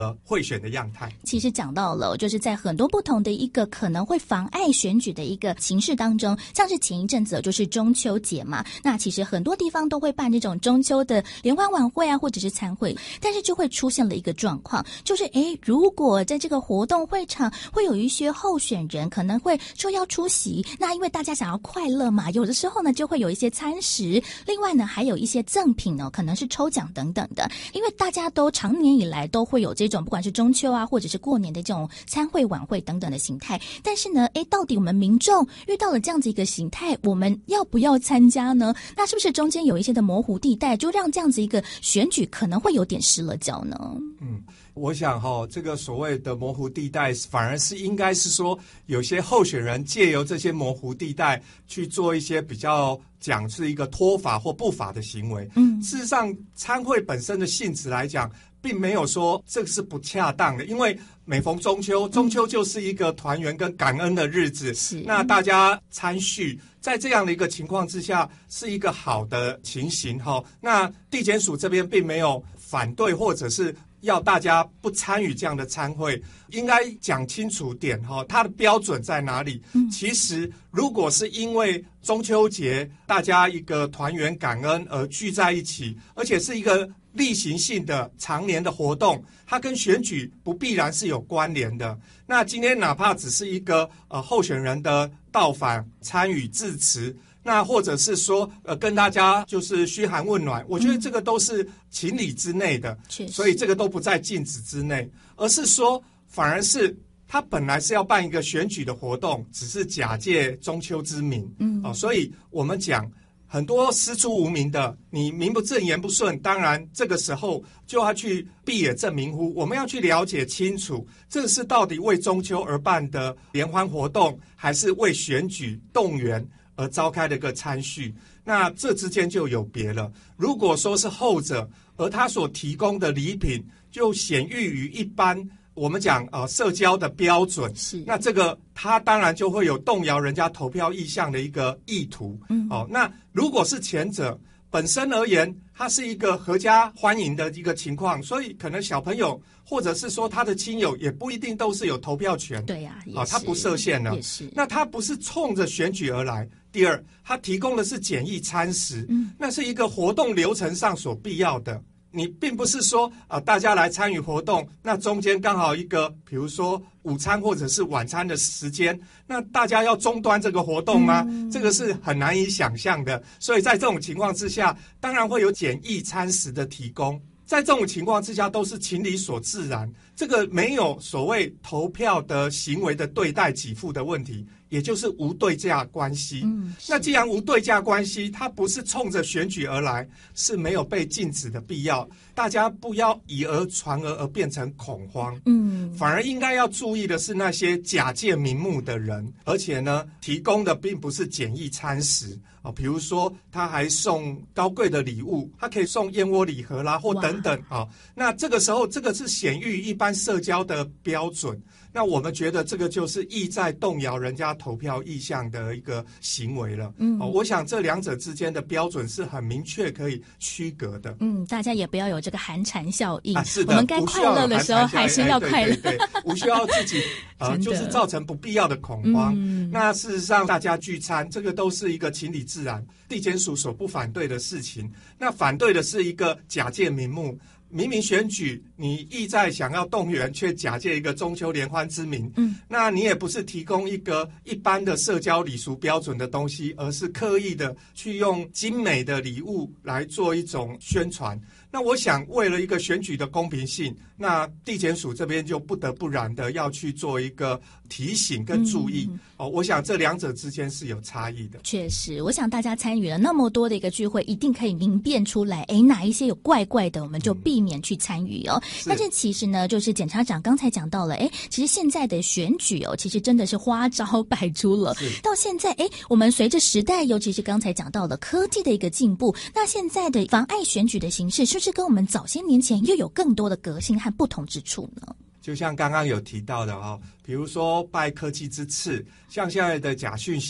贿选的样态。 其实讲到了，就是在很多不同的一个可能会妨碍选举的一个形式当中，像是前一阵子就是中秋节嘛，那其实很多地方都会办这种中秋的联欢晚会啊，或者是餐会，但是就会出现了一个状况，就是如果在这个活动会场会有一些候选人可能会说要出席，那因为大家想要快乐嘛，有的时候呢就会有一些餐食，另外呢还有一些赠品呢，可能是抽奖等等的，因为大家都常年以来都会有这种不管是中秋啊，或者是过年的这种餐会晚会等等的形态，但是呢到底我们民众遇到了这样子一个形态，我们要不要参加呢？那是不是中间有一些的模糊地带，就让这样子一个选举可能会有点失了焦呢？ 我想这个所谓的模糊地带反而是应该是说有些候选人借由这些模糊地带去做一些比较讲是一个脱法或不法的行为。事实上参会本身的性质来讲并没有说这个是不恰当的，因为每逢中秋就是一个团圆跟感恩的日子，那大家参叙在这样的一个情况之下是一个好的情形。那地检署这边并没有反对或者是要大家不参与这样的参会，应该讲清楚点它的标准在哪里。其实如果是因为中秋节大家一个团圆感恩而聚在一起，而且是一个例行性的常年的活动，它跟选举不必然是有关联的。那今天哪怕只是一个候选人的到访参与致辞，那或者是说跟大家就是嘘寒问暖，我觉得这个都是情理之内的，所以这个都不在禁止之内，而是说反而是他本来是要办一个选举的活动，只是假借中秋之名。所以我们讲很多师出无名的，你名不正言不顺，当然这个时候就要去闭也正名乎，我们要去了解清楚这是到底为中秋而办的联欢活动，还是为选举动员而召开的一个参叙，那这之间就有别了。如果说是后者，而他所提供的礼品就显喻于一般我们讲社交的标准，那这个他当然就会有动摇人家投票意向的一个意图。那如果是前者本身而言，它是一个合家欢迎的一个情况，所以可能小朋友或者是说他的亲友也不一定都是有投票权。 对呀， 他不设限了，那他不是冲着选举而来。第二，他提供的是简易餐食，那是一个活动流程上所必要的。你并不是说大家来参与活动，那中间刚好一个比如说午餐或者是晚餐的时间，那大家要中断这个活动吗？这个是很难以想象的。所以在这种情况之下，当然会有简易餐食的提供，在这种情况之下都是情理所自然，这个没有所谓投票的行为的对待给付的问题，也就是无对价关系。那既然无对价关系，它不是冲着选举而来，是没有被禁止的必要。大家不要以讹传讹而变成恐慌，反而应该要注意的是那些假借名目的人，而且呢，提供的并不是简易餐食比如说他还送高贵的礼物，他可以送燕窝礼盒啦，或等等那这个时候，这个是显喻一般社交的标准。那我们觉得这个就是意在动摇人家投票意向的一个行为了。我想这两者之间的标准是很明确可以区隔的。 大家也不要有这个寒蝉效应。 是的， 我们该快乐的时候还是要快乐， 对，无需要自己就是造成不必要的恐慌。那事实上大家聚餐，这个都是一个情理自然，地检署所不反对的事情。那反对的是一个假借名目，明明选举你意在想要动员，却假借一个中秋联欢之名，那你也不是提供一个一般的社交礼俗标准的东西，而是刻意的去用精美的礼物来做一种宣传。那我想为了一个选举的公平性，那地检署这边就不得不然的要去做一个提醒跟注意。我想这两者之间是有差异的。 确实，我想大家参与了那么多的一个聚会，一定可以明辨出来，哪一些有怪怪的，我们就避免去参与但是其实呢，就是检察长刚才讲到了，其实现在的选举其实真的是花招百出了。到现在，我们随着时代，尤其是刚才讲到了科技的一个进步，那现在的妨碍选举的形式，是不是跟我们早些年前又有更多的革新和不同之处呢？ 就像刚刚有提到的比如说拜科技之赐，像现在的假讯息，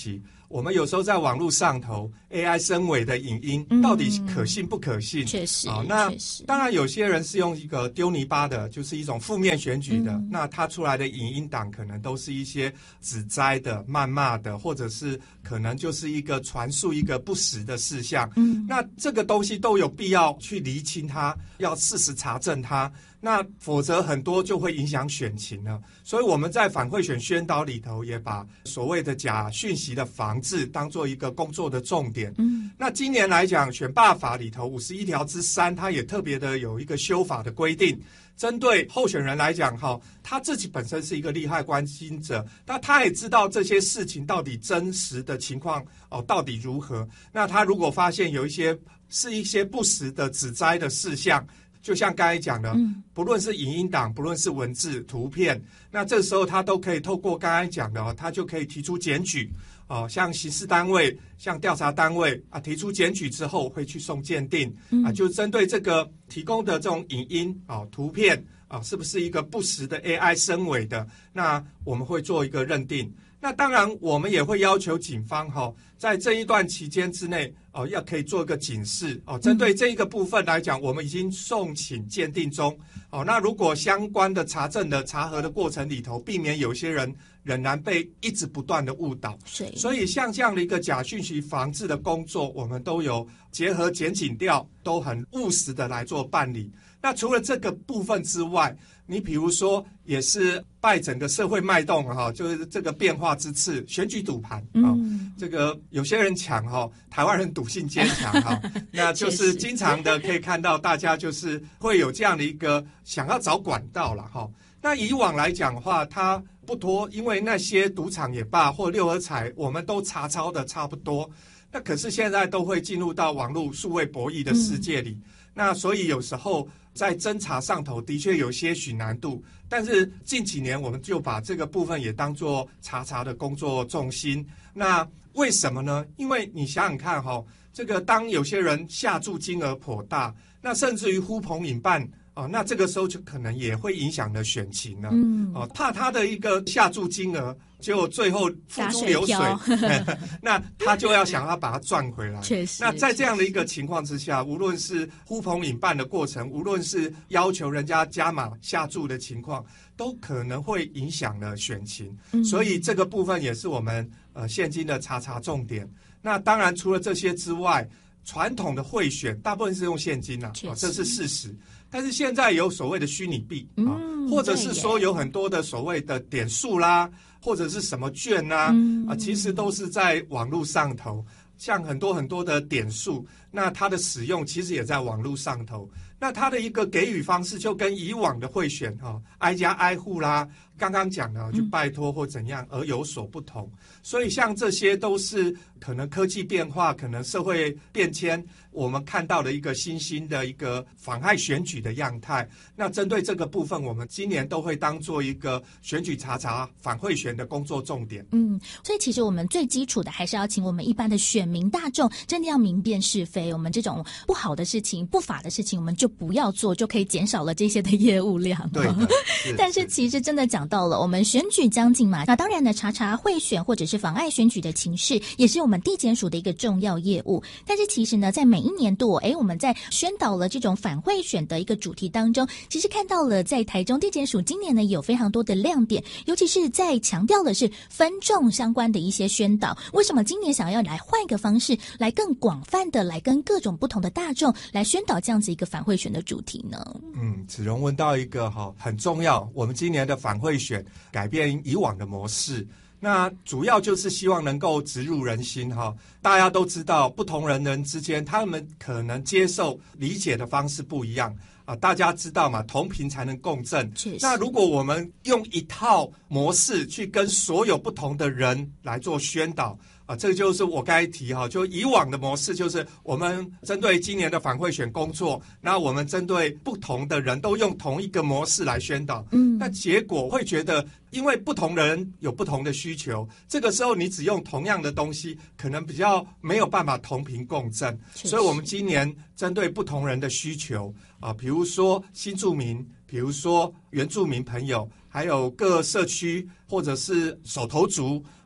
我们有时候在网络上头 AI 深伪的影音到底可信不可信？ 确实， 那当然有些人是用一个丢泥巴的，就是一种负面选举的，那他出来的影音档可能都是一些指摘的、谩骂的，或者是可能就是一个传述一个不实的事项。那这个东西都有必要去厘清它，要事实查证它。那否则很多就会影响选情了，所以我们在反贿选宣导里头也把所谓的假讯息的防治当做一个工作的重点。那今年来讲，选罢法里头51条之3，它也特别的有一个修法的规定，针对候选人来讲，他自己本身是一个利害关心者，那他也知道这些事情到底真实的情况到底如何。那他如果发现有一些不实的指摘的事项，就像刚才讲的，不论是影音档，不论是文字、图片，那这时候他都可以透过刚才讲的，他就可以提出检举。像刑事单位、像调查单位提出检举之后，会去送鉴定就针对这个提供的这种影音图片是不是一个不实的 AI 深伪的，那我们会做一个认定。那当然，我们也会要求警方在这一段期间之内要可以做一个警示针对这一个部分来讲，我们已经送请鉴定中那如果相关的查证的查核的过程里头，避免有些人仍然被一直不断的误导，所以像这样的一个假讯息防治的工作，我们都有结合检警调，都很务实的来做办理。那除了这个部分之外，你比如说也是拜整个社会脉动就是这个变化之次，选举赌盘这个有些人抢台湾人赌性坚强那就是经常的可以看到大家就是会有这样的一个想要找管道了那以往来讲的话，它不多，因为那些赌场也罢或六合彩，我们都查抄的差不多。那可是现在都会进入到网络数位博弈的世界里，那所以有时候在侦查上头的确有些许难度，但是近几年我们就把这个部分也当作查的工作重心。那为什么呢？因为你想想看这个当有些人下注金额颇大，那甚至于呼朋引伴那这个时候就可能也会影响了选情了。怕他的一个下注金额，结果最后付诸流水，那他就要想要把它赚回来。 确实。 那在这样的一个情况之下，无论是呼朋引伴的过程，无论是要求人家加码下注的情况，都可能会影响了选情。所以这个部分也是我们现今的查重点。那当然除了这些之外，传统的贿选大部分是用现金这是事实。但是现在有所谓的虚拟币或者是说有很多的所谓的点数啦，或者是什么券啦其实都是在网络上头。像很多的点数，那它的使用其实也在网络上头。那它的一个给予方式就跟以往的贿选挨家挨户啦，刚刚讲的就拜托或怎样而有所不同。所以像这些都是可能科技变化，可能社会变迁，我们看到的一个新兴的一个妨害选举的样态。那针对这个部分，我们今年都会当做一个选举查反贿选的工作重点。 所以其实我们最基础的还是要请我们一般的选民大众真的要明辨是非，我们这种不好的事情、不法的事情我们就不要做，就可以减少了这些的业务量。 对的。 但是其实真的讲到了我们选举将近嘛，那当然呢查贿选或者是妨碍选举的情势也是我们地检署的一个重要业务。但是其实呢在每一年度我们在宣导了这种反贿选的一个主题当中，其实看到了在台中地检署今年呢有非常多的亮点，尤其是在强调的是分众相关的一些宣导。为什么今年想要来换一个方式，来更广泛的来跟各种不同的大众来宣导这样子一个反贿选的主题呢？ 子荣问到一个很重要，我们今年的反贿选改变以往的模式，那主要就是希望能够植入人心大家都知道不同人之间他们可能接受理解的方式不一样大家知道嘛，同频才能共振。那如果我们用一套模式去跟所有不同的人来做宣导这个就是我刚才提就以往的模式，就是我们针对今年的反贿选工作，那我们针对不同的人都用同一个模式来宣导。那结果会觉得，因为不同人有不同的需求，这个时候你只用同样的东西，可能比较没有办法同频共振。所以我们今年针对不同人的需求比如说新住民，比如说原住民朋友，还有各社区或者是手头族，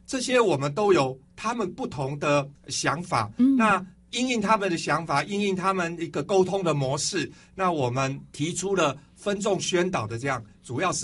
这些我们都有他们不同的想法。那因应他们的想法，因应他们一个沟通的模式，那我们提出了分众宣导的这样，主要是